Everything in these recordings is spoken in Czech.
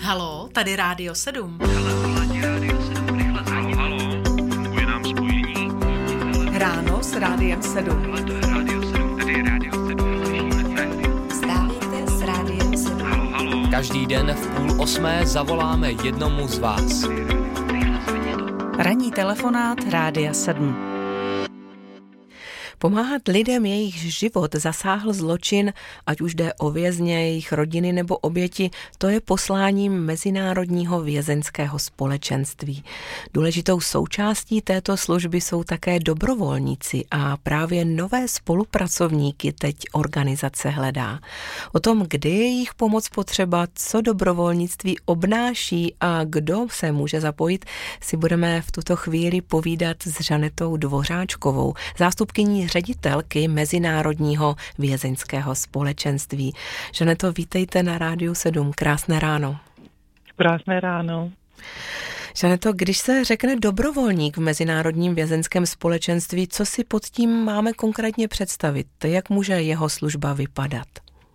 Haló, tady Rádio 7. Haló, funguje nám spojení. Ráno s Rádiem 7. Hele, to je Rádio 7, tady je Rádio 7. Vstávejte s Rádiem 7. Haló. Každý den v 7:30 zavoláme jednomu z vás. Ranní telefonát Rádia 7. Pomáhat lidem, jejichž život zasáhl zločin, ať už jde o vězně, jejich rodiny nebo oběti, to je posláním Mezinárodního vězeňského společenství. Důležitou součástí této služby jsou také dobrovolníci a právě nové spolupracovníky teď organizace hledá. O tom, kdy je jejich pomoc potřeba, co dobrovolnictví obnáší a kdo se může zapojit, si budeme v tuto chvíli povídat s Žanetou Dvořáčkovou, zástupkyní ředitelky Mezinárodního vězeňského společenství. Žaneto, vítejte na Rádiu 7. Krásné ráno. Krásné ráno. Žaneto, když se řekne dobrovolník v Mezinárodním vězeňském společenství, co si pod tím máme konkrétně představit? Jak může jeho služba vypadat?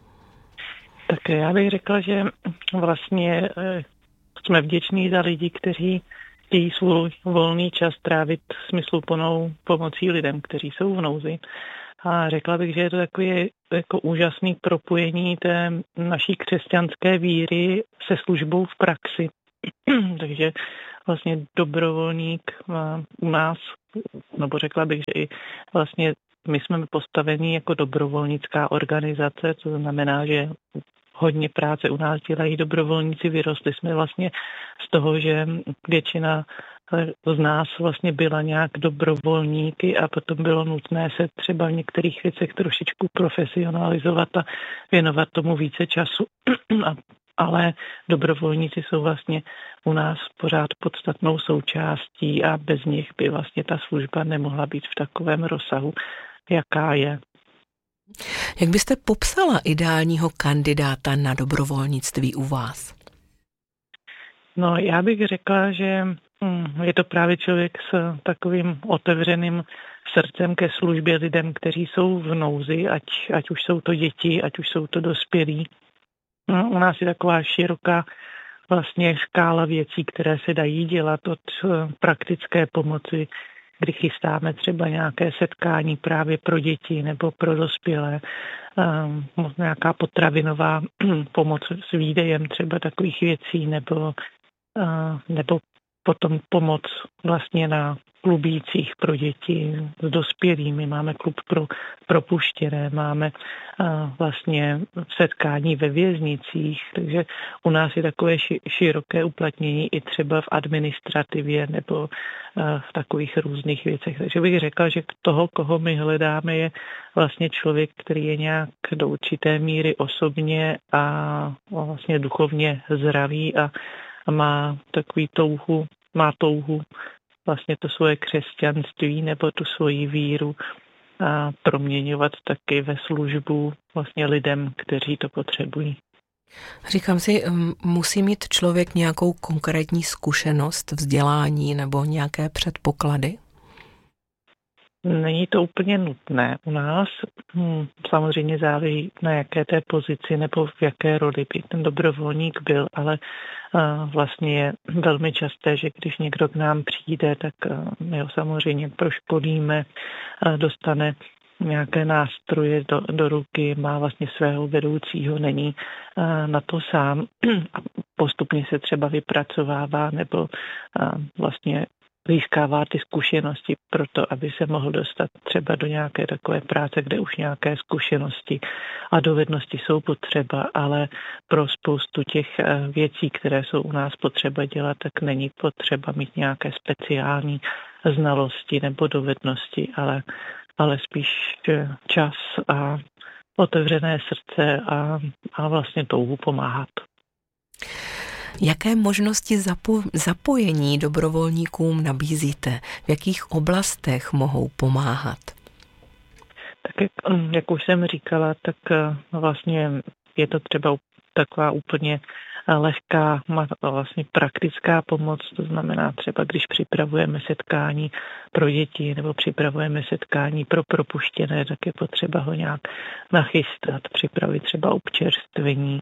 Tak já bych řekla, že vlastně jsme vděční za lidi, kteří chtějí svůj volný čas trávit smysluplnou pomocí lidem, kteří jsou v nouzi. A řekla bych, že je to takové jako úžasné propojení té naší křesťanské víry se službou v praxi. Takže vlastně dobrovolník u nás, nebo řekla bych, že i vlastně my jsme postavení jako dobrovolnická organizace, to znamená, že hodně práce u nás dělají dobrovolníci, vyrostli jsme vlastně z toho, že většina z nás vlastně byla nějak dobrovolníky a potom bylo nutné se třeba v některých věcech trošičku profesionalizovat a věnovat tomu více času. Ale dobrovolníci jsou vlastně u nás pořád podstatnou součástí a bez nich by vlastně ta služba nemohla být v takovém rozsahu, jaká je. Jak byste popsala ideálního kandidáta na dobrovolnictví u vás? No, já bych řekla, že je to právě člověk s takovým otevřeným srdcem ke službě lidem, kteří jsou v nouzi, ať už jsou to děti, ať už jsou to dospělí. No, u nás je taková široká vlastně škála věcí, které se dají dělat od praktické pomoci, kdy chystáme třeba nějaké setkání právě pro děti nebo pro dospělé, nějaká potravinová pomoc s výdejem třeba takových věcí, nebo potom pomoc vlastně na klubících pro děti s dospělými. Máme klub pro propuštěné, máme vlastně setkání ve věznicích, takže u nás je takové široké uplatnění i třeba v administrativě nebo v takových různých věcech. Takže bych řekla, že toho, koho my hledáme, je vlastně člověk, který je nějak do určité míry osobně a vlastně duchovně zdravý a má takový touhu vlastně to svoje křesťanství nebo tu svoji víru a proměňovat taky ve službu vlastně lidem, kteří to potřebují. Říkám si, musí mít člověk nějakou konkrétní zkušenost, vzdělání nebo nějaké předpoklady? Není to úplně nutné u nás. Samozřejmě záleží na jaké té pozici nebo v jaké roli by ten dobrovolník byl, ale vlastně je velmi časté, že když někdo k nám přijde, tak my ho samozřejmě proškolíme, dostane nějaké nástroje do ruky, má vlastně svého vedoucího, není na to sám a postupně se třeba vypracovává nebo vlastně získává ty zkušenosti pro to, aby se mohl dostat třeba do nějaké takové práce, kde už nějaké zkušenosti a dovednosti jsou potřeba, ale pro spoustu těch věcí, které jsou u nás potřeba dělat, tak není potřeba mít nějaké speciální znalosti nebo dovednosti, ale spíš čas a otevřené srdce a vlastně touhu pomáhat. Jaké možnosti zapojení dobrovolníkům nabízíte? V jakých oblastech mohou pomáhat? Tak jak už jsem říkala, tak vlastně je to třeba taková úplně lehká vlastně praktická pomoc, to znamená třeba, když připravujeme setkání pro děti nebo připravujeme setkání pro propuštěné, tak je potřeba ho nějak nachystat, připravit třeba občerstvení,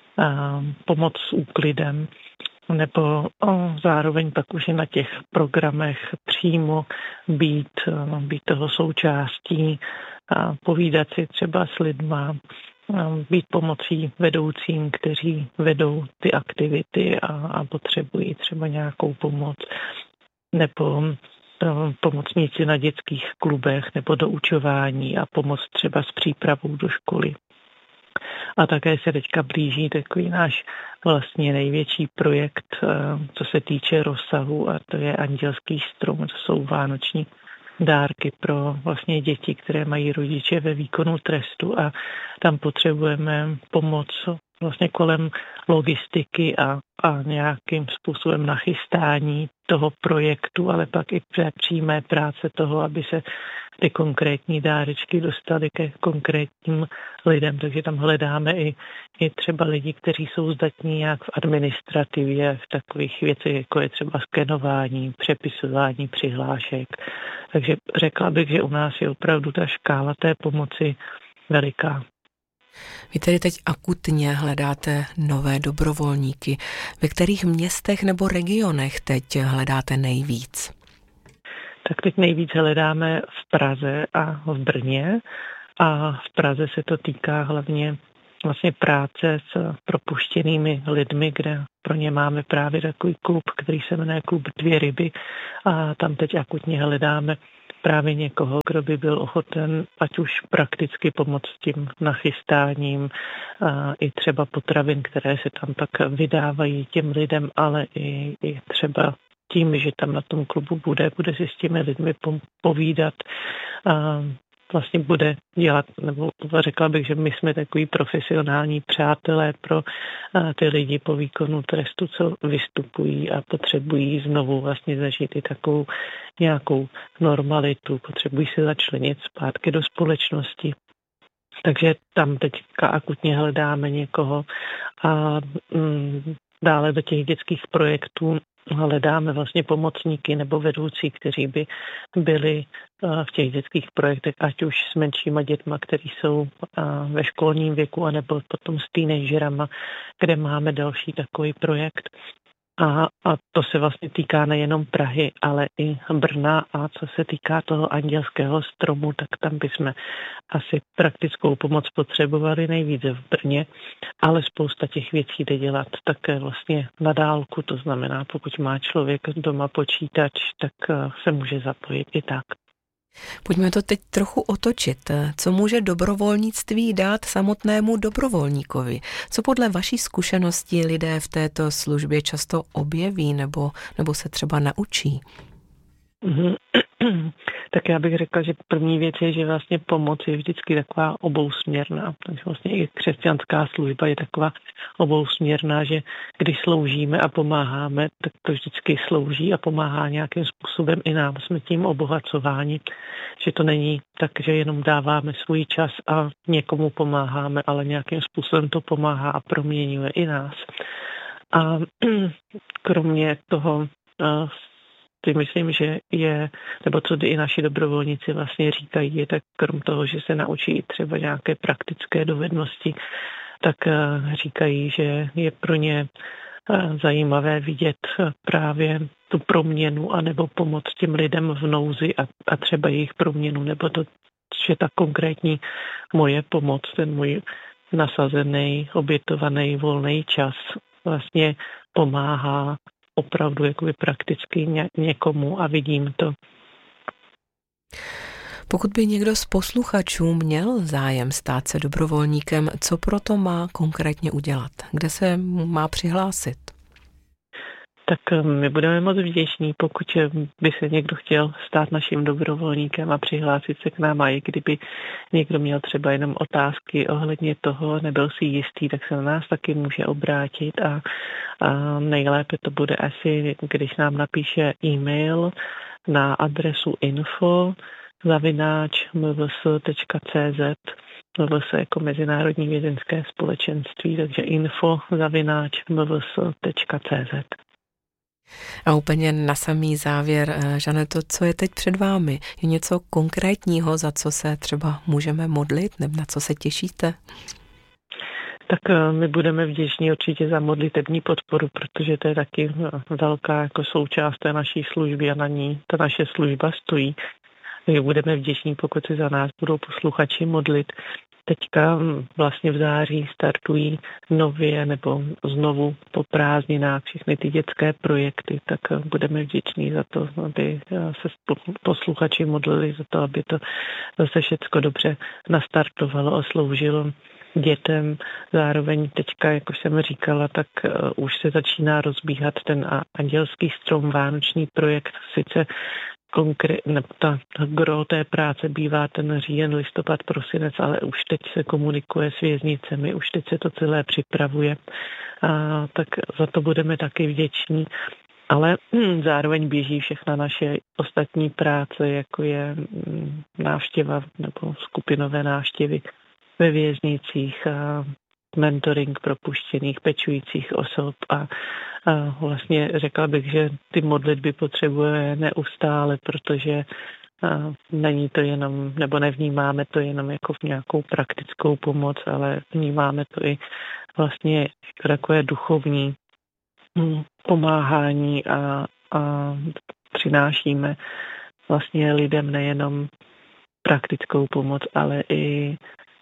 pomoc s úklidem, nebo zároveň pak už i na těch programech přímo být toho součástí, povídat si třeba s lidma, být pomocí vedoucím, kteří vedou ty aktivity a potřebují třeba nějakou pomoc, nebo pomocníci na dětských klubech nebo doučování a pomoc třeba s přípravou do školy. A také se teďka blíží takový náš vlastně největší projekt, co se týče rozsahu, a to je Andělský strom, to jsou vánoční dárky pro vlastně děti, které mají rodiče ve výkonu trestu, a tam potřebujeme pomoc vlastně kolem logistiky a nějakým způsobem nachystání toho projektu, ale pak i přímé práce toho, aby se ty konkrétní dárečky dostaly ke konkrétním lidem. Takže tam hledáme i třeba lidi, kteří jsou zdatní nějak v administrativě, v takových věcech, jako je třeba skenování, přepisování přihlášek. Takže řekla bych, že u nás je opravdu ta škála té pomoci veliká. Vy tedy teď akutně hledáte nové dobrovolníky. Ve kterých městech nebo regionech teď hledáte nejvíc? Tak teď nejvíc hledáme v Praze a v Brně. A v Praze se to týká hlavně vlastně práce s propuštěnými lidmi, kde pro ně máme právě takový klub, který se jmenuje Klub Dvě ryby. A tam teď akutně hledáme právě někoho, kdo by byl ochoten ať už prakticky pomoct tím nachystáním, i třeba potravin, které se tam pak vydávají těm lidem, ale i třeba tím, že tam na tom klubu bude si s těmi lidmi povídat, vlastně bude dělat, nebo řekla bych, že my jsme takový profesionální přátelé pro ty lidi po výkonu trestu, co vystupují a potřebují znovu vlastně zažít i takovou nějakou normalitu, potřebují se začlenit zpátky do společnosti. Takže tam teďka akutně hledáme někoho a dále do těch dětských projektů hledáme vlastně pomocníky nebo vedoucí, kteří by byli v těch dětských projektech, ať už s menšíma dětma, kteří jsou ve školním věku, anebo potom s teenagerama, kde máme další takový projekt. A to se vlastně týká nejenom Prahy, ale i Brna, a co se týká toho Andělského stromu, tak tam bychom asi praktickou pomoc potřebovali nejvíce v Brně, ale spousta těch věcí jde dělat také vlastně na dálku, to znamená, pokud má člověk doma počítač, tak se může zapojit i tak. Pojďme to teď trochu otočit. Co může dobrovolnictví dát samotnému dobrovolníkovi? Co podle vaší zkušenosti lidé v této službě často objeví nebo se třeba naučí? Tak já bych řekla, že první věc je, že vlastně pomoc je vždycky taková obousměrná. Takže vlastně i křesťanská služba je taková obousměrná, že když sloužíme a pomáháme, tak to vždycky slouží a pomáhá nějakým způsobem i nám. Jsme tím obohacováni, že to není tak, že jenom dáváme svůj čas a někomu pomáháme, ale nějakým způsobem to pomáhá a proměňuje i nás. A kromě toho si myslím, že je, nebo co i naši dobrovolníci vlastně říkají, je tak krom toho, že se naučí třeba nějaké praktické dovednosti, tak říkají, že je pro ně zajímavé vidět právě tu proměnu anebo pomoc těm lidem v nouzi a třeba jejich proměnu, nebo to, že ta konkrétní moje pomoc, ten můj nasazený, obětovaný volný čas vlastně pomáhá opravdu jakoby prakticky někomu a vidím to. Pokud by někdo z posluchačů měl zájem stát se dobrovolníkem, co proto má konkrétně udělat? Kde se má přihlásit? Tak my budeme moc vděční, pokud by se někdo chtěl stát naším dobrovolníkem a přihlásit se k nám, a i kdyby někdo měl třeba jenom otázky ohledně toho, nebyl si jistý, tak se na nás taky může obrátit a nejlépe to bude asi, když nám napíše e-mail na adresu info@mvs.cz, MVS jako Mezinárodní vězeňské společenství, takže info@mvs.cz. A úplně na samý závěr, Žaneto, co je teď před vámi? Je něco konkrétního, za co se třeba můžeme modlit, nebo na co se těšíte? Tak my budeme vděční určitě za modlitební podporu, protože to je taky velká jako součást té naší služby a na ní ta naše služba stojí. Takže budeme vděční, pokud se za nás budou posluchači modlit. Teďka vlastně v září startují nově nebo znovu po prázdninách všechny ty dětské projekty, tak budeme vděční za to, aby se posluchači modlili za to, aby to zase všecko dobře nastartovalo a sloužilo dětem. Zároveň teďka, jak už jsem říkala, tak už se začíná rozbíhat ten andělský strom, vánoční projekt, sice ta gro té práce bývá ten říjen, listopad, prosinec, ale už teď se komunikuje s věznicemi, už teď se to celé připravuje, tak za to budeme taky vděční. Ale zároveň běží všechna naše ostatní práce, jako je návštěva nebo skupinové návštěvy ve věznicích, mentoring propuštěných, pečujících osob a vlastně řekla bych, že ty modlitby potřebuje neustále, protože není to jenom, nebo nevnímáme to jenom jako v nějakou praktickou pomoc, ale vnímáme to i vlastně takové duchovní pomáhání a přinášíme vlastně lidem nejenom praktickou pomoc, ale i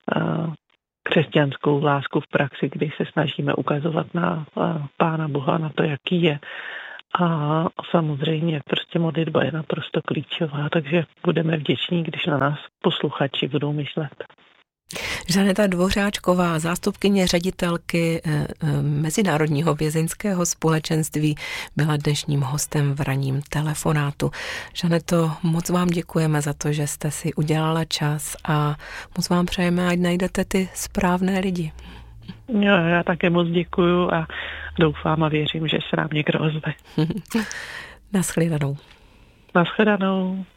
křesťanskou lásku v praxi, kdy se snažíme ukazovat na Pána Boha, na to, jaký je. A samozřejmě prostě modlitba je naprosto klíčová, takže budeme vděční, když na nás posluchači budou myslet. Žaneta Dvořáčková, zástupkyně ředitelky Mezinárodního vězeňského společenství, byla dnešním hostem v ranním telefonátu. Žaneto, moc vám děkujeme za to, že jste si udělala čas a moc vám přejeme, ať najdete ty správné lidi. Já také moc děkuju a doufám a věřím, že se nám někdo ozve. Naschledanou. Naschledanou.